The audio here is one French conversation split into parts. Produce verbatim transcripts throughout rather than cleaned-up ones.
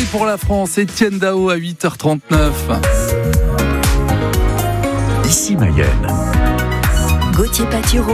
pour la France, Etienne Dao à huit heures trente-neuf. Ici Mayenne. Gauthier Patureau.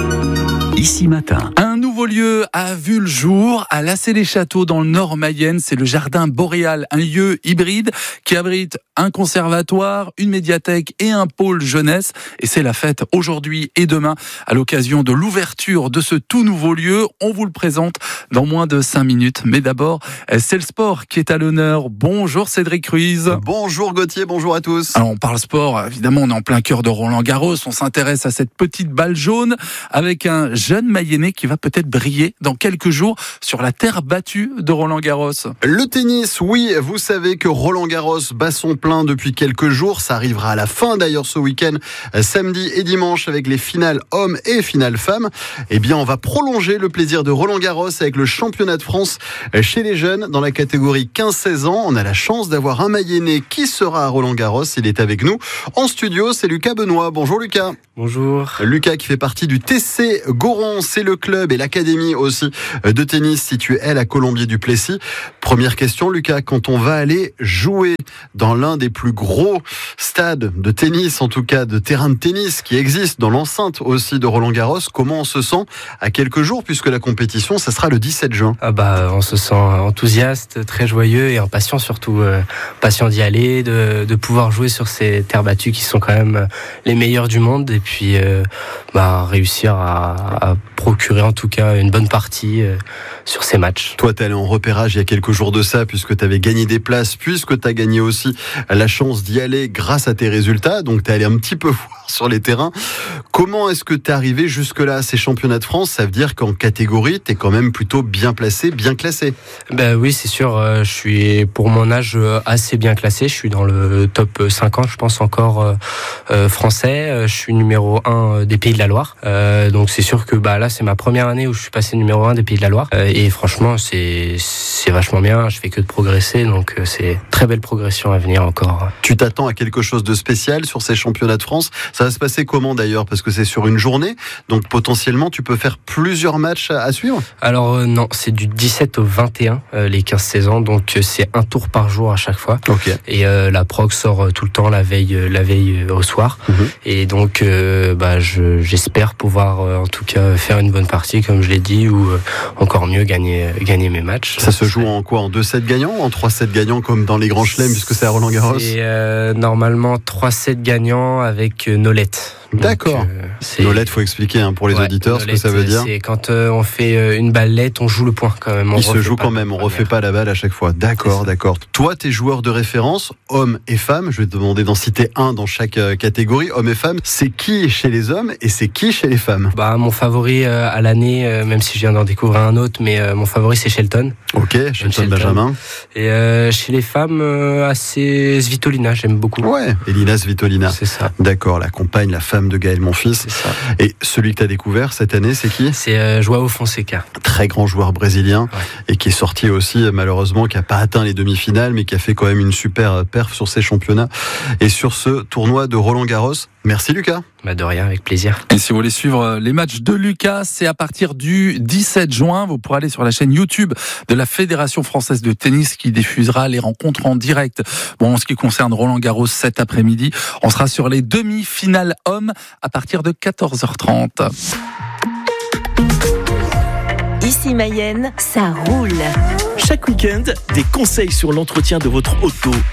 Ici Matin. Un nouveau lieu a vu le jour à Lassay-les-Châteaux dans le Nord Mayenne. C'est le Jardin Boréal, un lieu hybride qui abrite un conservatoire, une médiathèque et un pôle jeunesse. Et c'est la fête aujourd'hui et demain à l'occasion de l'ouverture de ce tout nouveau lieu. On vous le présente dans moins de cinq minutes. Mais d'abord, c'est le sport qui est à l'honneur. Bonjour Cédric Ruiz. Bonjour Gauthier, bonjour à tous. Alors on parle sport, évidemment on est en plein cœur de Roland-Garros. On s'intéresse à cette petite balle jaune avec un jeune Mayennais qui va peut-être briller dans quelques jours sur la terre battue de Roland-Garros. Le tennis, oui, vous savez que Roland-Garros bat son plein depuis quelques jours. Ça arrivera à la fin d'ailleurs ce week-end, samedi et dimanche avec les finales hommes et finales femmes. Eh bien, on va prolonger le plaisir de Roland-Garros avec le championnat de France chez les jeunes dans la catégorie quinze seize ans. On a la chance d'avoir un Mayennais qui sera à Roland-Garros. Il est avec nous en studio, c'est Lucas Benoît. Bonjour Lucas. Bonjour. Lucas qui fait partie du T C Goron, c'est le club et l'académie aussi de tennis située elle à Colombier-du-Plessis. Première question Lucas, quand on va aller jouer dans l'un des plus gros stades de tennis, en tout cas de terrain de tennis qui existe dans l'enceinte aussi de Roland-Garros, comment on se sent à quelques jours puisque la compétition ça sera le dix-sept juin? Ah bah on se sent enthousiaste, très joyeux et impatient surtout, euh, patient d'y aller, de, de pouvoir jouer sur ces terres battues qui sont quand même les meilleures du monde et puis euh, bah, réussir à, à procurer en tout cas une bonne partie euh, sur ces matchs. Toi t'es allé en repérage il y a quelques jours de ça puisque tu avais gagné des places, puisque tu as gagné aussi la chance d'y aller grâce à tes résultats, donc tu es allé un petit peu voir sur les terrains. Comment est-ce que tu es arrivé jusque-là à ces championnats de France? Ça veut dire qu'en catégorie, tu es quand même plutôt bien placé, bien classé. Ben oui, c'est sûr, euh, je suis pour mon âge assez bien classé, je suis dans le top cinquante, je pense encore euh, euh, français, je suis numéro un des Pays de la Loire, euh, donc c'est sûr que bah, là c'est ma première année où je suis passé numéro un des Pays de la Loire, euh, et franchement c'est, c'est vachement bien, je fais que de progresser, donc euh, c'est très belle progression à venir encore. Tu t'attends à quelque chose de spécial sur ces championnats de France? Ça va se passer comment d'ailleurs? Parce que c'est sur une journée, donc potentiellement tu peux faire plusieurs matchs à, à suivre? Alors euh, non, c'est du dix-sept au vingt et un, euh, les quinze seize ans, donc euh, c'est un tour par jour à chaque fois. Okay. Et euh, la prog sort euh, tout le temps la veille, euh, la veille euh, au soir. Mm-hmm. Et donc euh, bah, je, j'espère pouvoir euh, en tout cas faire une bonne partie, comme je l'ai dit, ou euh, encore mieux gagner, gagner mes matchs. Ça se joue en quoi? En deux sets gagnants ou en trois sets gagnants comme dans les grands chelems puisque c'est à Roland-Garros? C'est euh, normalement trois sets gagnants avec euh, Nolette. D'accord. Euh, Nolette, faut expliquer hein, pour les ouais, auditeurs Nolette, ce que ça veut dire. C'est quand euh, on fait euh, une ballette, on joue le point quand même. On Il se joue quand même, on refait pas la balle à chaque fois. D'accord, d'accord. Toi, tes joueurs de référence, hommes et femmes, je vais te demander d'en citer un dans chaque euh, catégorie, hommes et femmes. C'est qui chez les hommes et c'est qui chez les femmes? Bah mon favori euh, à l'année, euh, même si je viens d'en découvrir un autre, mais euh, mon favori c'est Shelton. Ok, Shelton, Shelton. Benjamin. Et euh, chez les femmes, euh, assez Svitolina, j'aime beaucoup. Ouais, Elina Svitolina. C'est ça. D'accord, la compagne, la femme de Gaël Monfils. C'est ça. Et celui que tu as découvert cette année, c'est qui? C'est euh, Joao Fonseca. Très grand joueur brésilien, ouais. Et qui est sorti aussi, malheureusement, qui n'a pas atteint les demi-finales, mais qui a fait quand même une super perf sur ces championnats et sur ce tournoi de Roland-Garros. Merci Lucas. Bah de rien, avec plaisir. Et si vous voulez suivre les matchs de Lucas, c'est à partir du dix-sept juin. Vous pourrez aller sur la chaîne YouTube de la Fédération Française de Tennis qui diffusera les rencontres en direct. Bon, en ce qui concerne Roland-Garros cet après-midi, on sera sur les demi-finales hommes à partir de quatorze heures trente. Ici Mayenne, ça roule. Chaque week-end, des conseils sur l'entretien de votre auto.